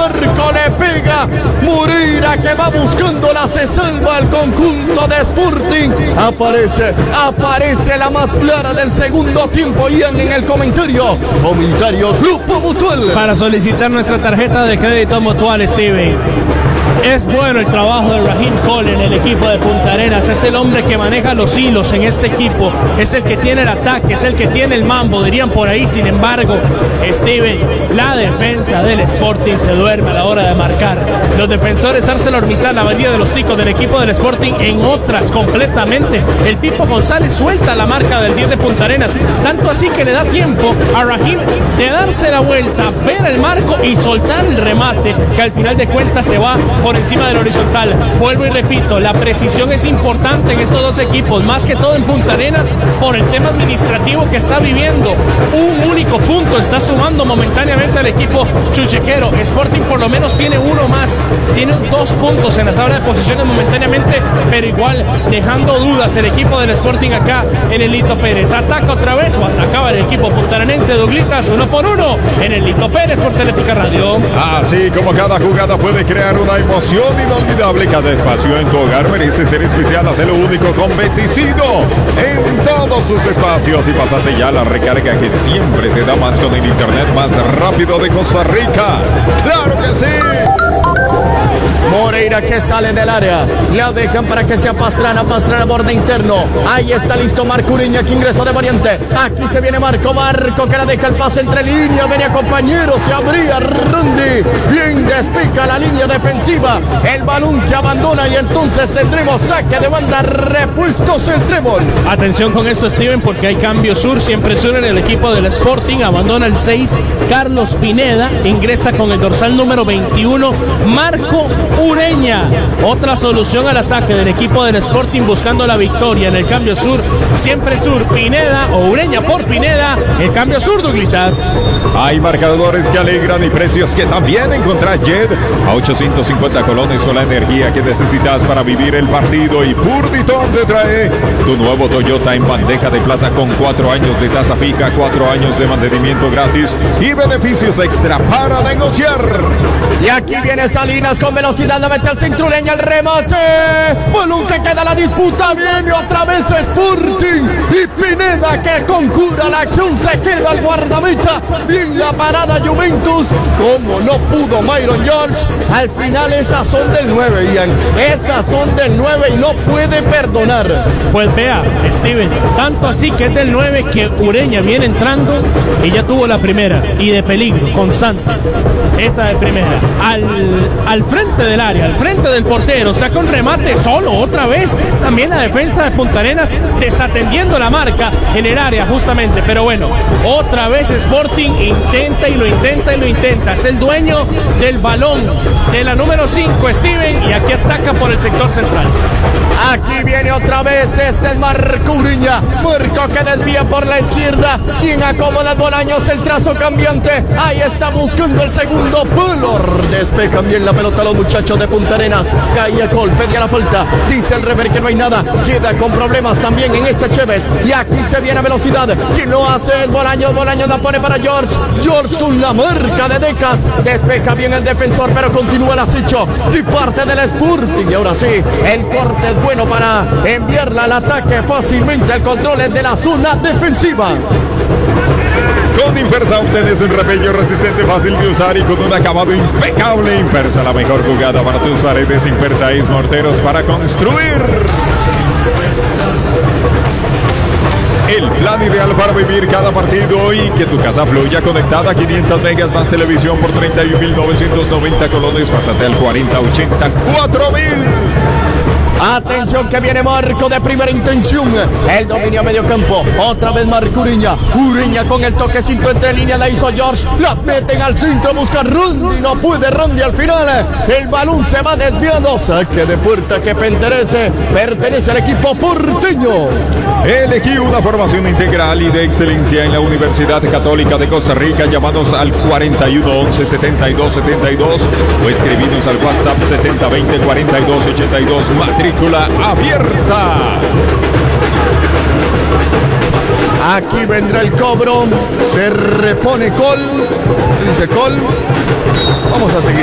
Marco le pega. Moreira que va buscándola, se salva el conjunto de Sporting. Aparece la más clara del segundo tiempo. Ian en el comentario Grupo Mutual. Para solicitar nuestra tarjeta de crédito Mutual, Steven. Es bueno el trabajo de Raheem Cole en el equipo de Punta Arenas. Es el hombre que maneja los hilos en este equipo. Es el que tiene el ataque, es el que tiene el mambo, dirían por ahí. Sin embargo, Steven, la defensa del Sporting se duerme a la hora de marcar. Los defensores ArcelorMittal, la avenida de los ticos del equipo del Sporting, en otras completamente. El Pipo González suelta la marca del 10 de Punta Arenas. Tanto así que le da tiempo a Raheem de darse la vuelta, ver el marco y soltar el remate, que al final de cuentas se va por encima del horizontal. Vuelvo y repito, la precisión es importante en estos dos equipos, más que todo en Punta Arenas, por el tema administrativo que está viviendo. Un único punto está sumando momentáneamente al equipo chuchequero. Sporting por lo menos tiene uno más, tiene 2 puntos en la tabla de posiciones momentáneamente, pero igual dejando dudas el equipo del Sporting acá en el Lito Pérez. Ataca otra vez, o atacaba el equipo puntarenense. Doglitas 1 por 1 en el Lito Pérez por Teletica Radio. Así como cada jugada puede crear una emoción inolvidable, cada espacio en tu hogar merece ser especial. Hazlo único con Beticino en todos sus espacios y pásate ya la recarga que siempre te da más con el internet más rápido de Costa Rica. ¡Claro que sí! Moreira que sale del área, la dejan para que sea Pastrana borde interno. Ahí está listo Marco Ureña que ingresa de variante. Aquí se viene Marco que la deja el pase entre líneas. Venía compañero, se abría Randy. Bien despeja la línea defensiva. El balón que abandona y entonces tendremos saque de banda, repuestos el trébol. Atención con esto, Steven, porque hay cambio siempre sur en el equipo del Sporting. Abandona el 6, Carlos Pineda. Ingresa con el dorsal número 21, Marco Ureña. Otra solución al ataque del equipo del Sporting buscando la victoria en el cambio sur. Siempre sur, Pineda o Ureña por Pineda. El cambio sur, Doglitas. Hay marcadores que alegran y precios que también encontrás Jet a 850 colones con la energía que necesitas para vivir el partido. Y Purditon te trae tu nuevo Toyota en bandeja de plata con 4 años de tasa fija, 4 años de mantenimiento gratis y beneficios extra para negociar. Y aquí viene Salinas con velocidad, la mete al centro, Ureña el remate. Balón que queda la disputa, viene otra vez Sporting. Y Pineda que conjura la acción, se queda el guardameta. Bien la parada Juventus. Como no pudo Myron George. Al final esas son del 9, Ian. Esas son del 9 y no puede perdonar. Pues vea, Steven, tanto así que es del 9 que Ureña viene entrando y ya tuvo la primera. Y de peligro, con Sansa. Esa de primera. Al frente del área, al frente del portero, saca un remate solo otra vez. También la defensa de Punta Arenas desatendiendo la marca en el área justamente. Pero bueno, otra vez Sporting intenta y lo intenta y lo intenta. Es el dueño del balón de la número 5, Steven, y aquí ataca por el sector central. Aquí viene otra vez Marco Ureña. Marco que desvía por la izquierda. Quien acomoda Bolaños, el trazo cambiante. Ahí está buscando el segundo palo. Despejan bien la pelota los muchachos de Punta Arenas. Caía Cole, pedía la falta. Dice el rever que no hay nada. Queda con problemas también en este Chévez. Y aquí se viene a velocidad. Quien lo hace es Bolaños. Bolaños la pone para George. George con la marca de Decas. Despeja bien el defensor, pero continúa el acecho de parte del Sporting. Y ahora sí, el corte es bueno para enviarla al ataque fácilmente. El control es de la zona defensiva. Con Impersa obtienes un repello resistente, fácil de usar y con un acabado impecable. Impersa, la mejor jugada para tus paredes. Impersa es morteros para construir. El plan ideal para vivir cada partido y que tu casa fluya conectada a 500 megas más televisión por 31.990 colones. Pásate al 4080 4.000. Atención que viene Marco de primera intención. El dominio a medio campo. Otra vez Marco Ureña. Ureña con el toquecito entre líneas. La hizo George. La meten al centro. Busca Randy. No puede Randy al final. El balón se va desviando. Saque de puerta que pertenece al equipo porteño. Elegí una formación integral y de excelencia en la Universidad Católica de Costa Rica. Llamados al 41 11 72 72 o escribinos al WhatsApp 60 20 42 82. Matrícula abierta. Aquí vendrá el cobro. Se repone Cole. Dice Cole. Vamos a seguir.